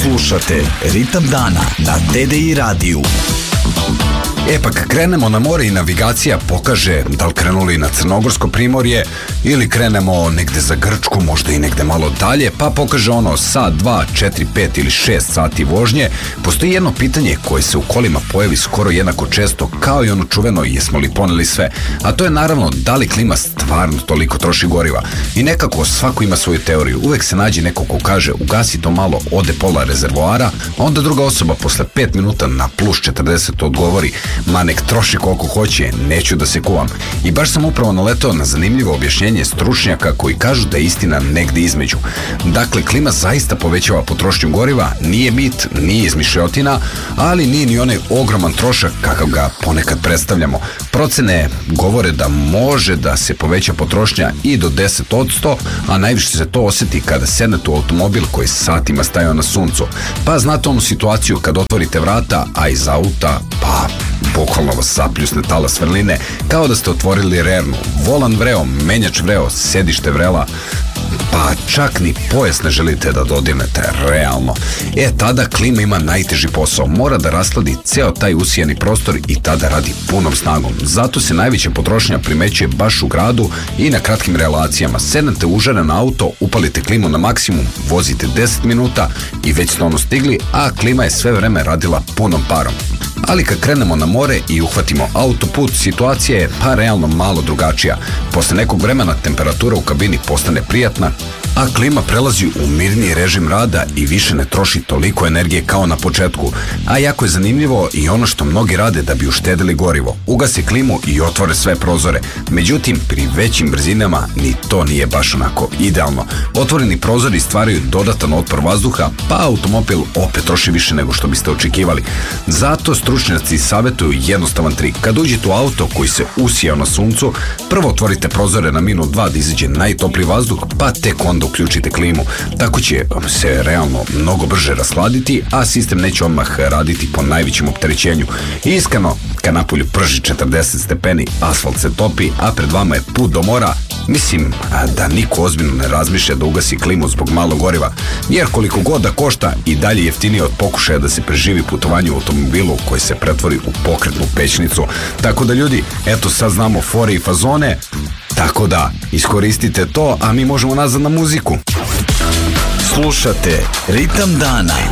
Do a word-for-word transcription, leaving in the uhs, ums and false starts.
Slušate Ritam dana na D D I radiju. E pa kad krenemo na more i navigacija pokaže da li krenuli na Crnogorsko primorje ili krenemo negde za Grčku, možda i negde malo dalje, pa pokaže ono sat, dva, četiri, pet ili šest sati vožnje, postoji jedno pitanje koje se u kolima pojavi skoro jednako često kao i ono čuveno jesmo li poneli sve, a to je naravno da li klima stvarno toliko troši goriva. I nekako svako ima svoju teoriju, uvek se nađe neko ko kaže ugasi to malo, ode pola rezervoara, a onda druga osoba posle pet minuta na plus četrdeset odgovori ma nek troši koliko hoće, neću da se kuvam. I baš sam upravo naletao na zanimljivo objašnjenje stručnjaka koji kažu da je istina negde između. Dakle, klima zaista povećava potrošnju goriva, nije mit, nije izmišljotina, ali nije ni onaj ogroman trošak kakav ga ponekad predstavljamo. Procene govore da može da se poveća potrošnja i do deset posto, a najviše se to osjeti kada sednete u automobil koji satima stajao na suncu. Pa znate onu situaciju kad otvorite vrata, a iz auta, pa bukvalno vas zapljusne talas vrline, kao da ste otvorili rernu, volan vreo, menjač vreo, sedište vrela, pa čak ni pojas ne želite da dodirnete, realno. E, tada klima ima najteži posao, mora da rasladi ceo taj usijani prostor i tada radi punom snagom. Zato se najveća potrošnja primećuje baš u gradu i na kratkim relacijama. Sednete u užaren auto, upalite klimu na maksimum, vozite deset minuta i već ste ono stigli, a klima je sve vreme radila punom parom. Ali kad krenemo na more i uhvatimo autoput, situacija je pa realno malo drugačija. Posle nekog vremena temperatura u kabini postane prijatna, a klima prelazi u mirniji režim rada i više ne troši toliko energije kao na početku. A jako je zanimljivo i ono što mnogi rade da bi uštedili gorivo. Ugase klimu i otvore sve prozore. Međutim, pri većim brzinama ni to nije baš onako idealno. Otvoreni prozori stvaraju dodatan otpor vazduha, pa automobil opet troši više nego što biste očekivali. Zato stručnjaci savjetuju jednostavan trik. Kad uđete u auto koji se usijao na suncu, prvo otvorite prozore na minut dva da izađe najtopliji vazduh, pa tek onda uključite klimu. Tako će se realno mnogo brže rasladiti, a sistem neće odmah raditi po najvećem opterećenju. Iskreno, kad napolju prži četrdeset stepeni, asfalt se topi, a pred vama je put do mora, mislim da niko ozbiljno ne razmišlja da ugasi klimu zbog malo goriva, jer koliko god da košta i dalje jeftinije od pokušaja da se preživi putovanje u automobilu koji se pretvori u pokretnu pećnicu. Tako da ljudi, eto sad znamo fore i fazone, tako da iskoristite to, a mi možemo nazad na muziku. Slušate Ritam dana